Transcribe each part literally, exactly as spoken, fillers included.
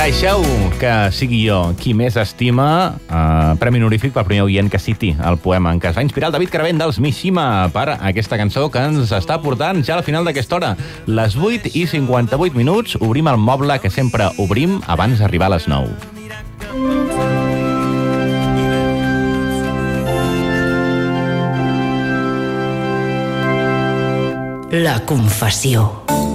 Deixeu que sigui jo qui més estima eh, Premi honorífic pel primer oient que citi el poema en què es va inspirar el David Caravent dels Mishima per aquesta cançó que ens està portant ja al final d'aquesta hora. Les vuit i cinquanta-vuit minuts, obrim el moble que sempre obrim abans d'arribar a les nou. La confessió.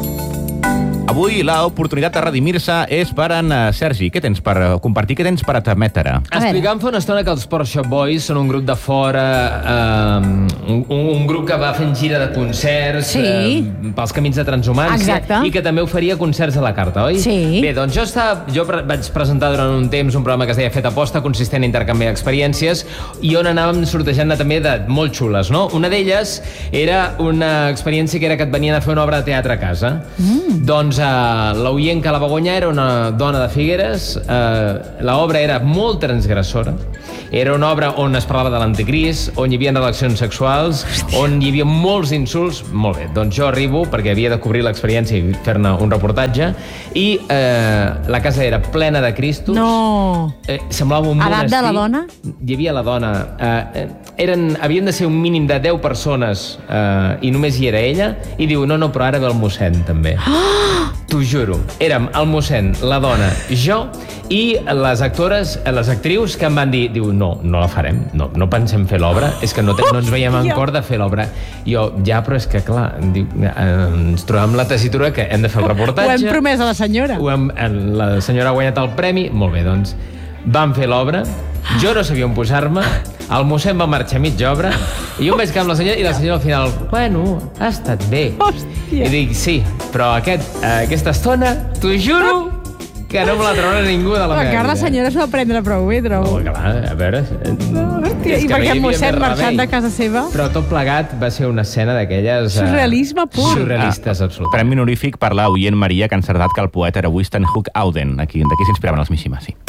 Avui l'oportunitat de redimir-se és per en Sergi. Què tens per compartir? Què tens per admetre? Explicàvem fa una estona que els Port Shop Boys són un grup de fora, eh, un, un grup que va fent gira de concerts Sí. eh, pels camins de Transhumància. Exacte. I que també oferia concerts a la carta, oi? Sí. Bé, doncs jo, estava, jo pre vaig presentar durant un temps un programa que es deia Fet Aposta, consistent en intercanviar experiències, i on anàvem sortejant també de molt xules, no? Una d'elles era una experiència que era que et venien a fer una obra de teatre a casa. Mm. Doncs Uh, l'oient que la va guanyar era una dona de Figueres. Uh, l'obra era molt transgressora. Era una obra on es parlava de l'anticrist, on hi havia relacions sexuals, on hi havia molts insults. Molt bé, doncs jo arribo perquè havia de cobrir l'experiència i fer-ne un reportatge, i uh, la casa era plena de cristos. No. Eh, semblava un Edat monestir. de la dona? Hi havia la dona. Eh, eren, havien de ser un mínim de deu persones eh, i només hi era ella, i diu, no, no, però ara ve el mossèn també. Oh! T'ho juro. Érem el mossèn, la dona, jo i les actores, les actrius que em van dir, diu, no, no la farem, no, no pensem fer l'obra, és que no, te, no ens veiem en cor de fer l'obra. Jo, ja, però és que, clar, diu, eh, ens trobem la tessitura que hem de fer el reportatge. Ho hem promès a la senyora. Ho hem, la senyora ha guanyat el premi, molt bé, doncs vam fer l'obra, jo no sabia on posar-me, el mossèn va marxar a mitja obra, i jo em vaig quedar amb la senyora, i la senyora al final, bueno, ha estat bé. Hòstia. I dic, sí, però aquest, aquesta estona, t'ho juro que no me la traurà ningú de la La meva cara la vida. senyora s'ho va prendre prou bé, trobo. Oh, clar, a veure... Hòstia, i perquè el mossèn marxant de casa seva? Però tot plegat va ser una escena d'aquelles... eh, Surrealisme pur. Surrealistes, absolutament. Premi honorífic per la oient Maria, que ha encertat que el poeta era Winston Hugh Auden. Aquí, d'aquí s'inspiraven els Mishima, sí.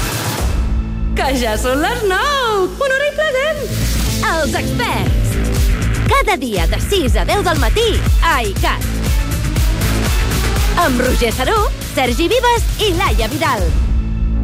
Que ja són les nou! Una hora i present! Els experts. Cada dia de sis a deu del matí a ICAT. Amb Roger Saró, Sergi Vives i Laia Vidal.